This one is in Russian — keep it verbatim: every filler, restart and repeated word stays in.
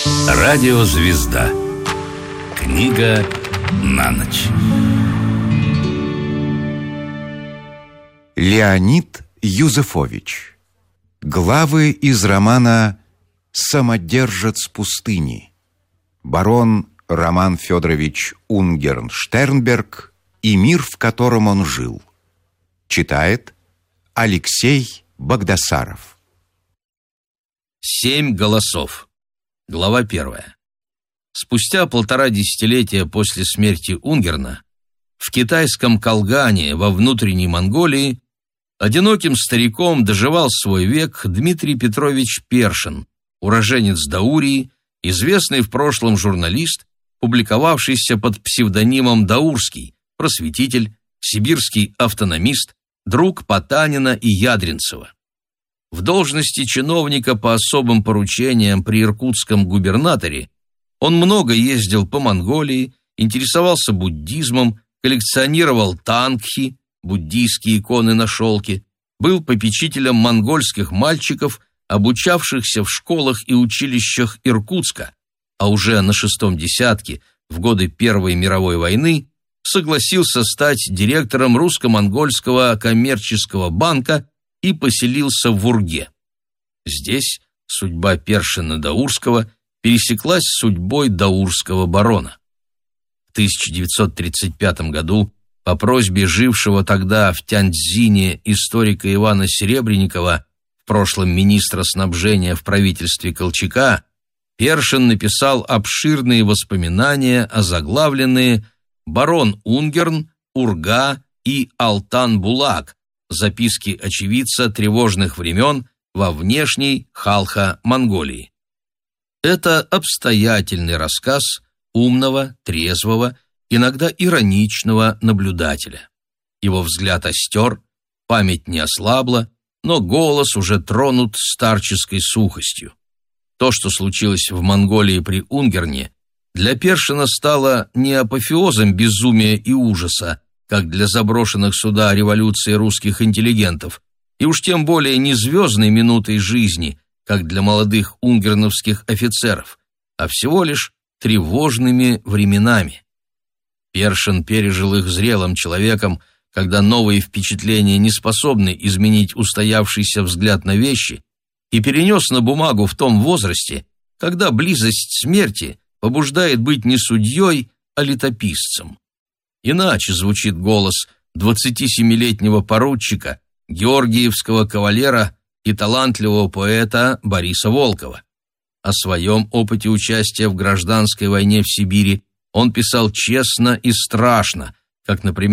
Радиозвезда. Книга на ночь. Леонид Юзефович. Главы из романа «Самодержец пустыни». Барон Роман Федорович Унгерн-Штернберг и мир, в котором он жил. Читает Алексей Багдасаров. Семь голосов. Глава первая. Спустя полтора десятилетия после смерти Унгерна в китайском Колгане во внутренней Монголии одиноким стариком доживал свой век Дмитрий Петрович Першин, уроженец Даурии, известный в прошлом журналист, публиковавшийся под псевдонимом Даурский, просветитель, сибирский автономист, друг Потанина и Ядринцева. В должности чиновника по особым поручениям при иркутском губернаторе он много ездил по Монголии, интересовался буддизмом, коллекционировал тангхи, буддийские иконы на шелке, был попечителем монгольских мальчиков, обучавшихся в школах и училищах Иркутска, а уже на шестом десятке, в годы Первой мировой войны, согласился стать директором русско-монгольского коммерческого банка и поселился в Урге. Здесь судьба Першина Даурского пересеклась с судьбой даурского барона. В тысяча девятьсот тридцать пятом году по просьбе жившего тогда в Тяньцзине историка Ивана Серебренникова, в прошлом министра снабжения в правительстве Колчака, Першин написал обширные воспоминания, озаглавленные «Барон Унгерн, Урга и Алтан-Булак. Записки очевидца тревожных времен во внешней Халха-Монголии». Это обстоятельный рассказ умного, трезвого, иногда ироничного наблюдателя. Его взгляд остер, память не ослабла, но голос уже тронут старческой сухостью. То, что случилось в Монголии при Унгерне, для Першина стало не апофеозом безумия и ужаса, как для заброшенных сюда революции русских интеллигентов, и уж тем более не звездной минутой жизни, как для молодых унгерновских офицеров, а всего лишь тревожными временами. Першин пережил их зрелым человеком, когда новые впечатления не способны изменить устоявшийся взгляд на вещи, и перенес на бумагу в том возрасте, когда близость смерти побуждает быть не судьей, а летописцем. Иначе звучит голос двадцатисемилетнего поручика, георгиевского кавалера и талантливого поэта Бориса Волкова. О своем опыте участия в гражданской войне в Сибири он писал честно и страшно, как, например,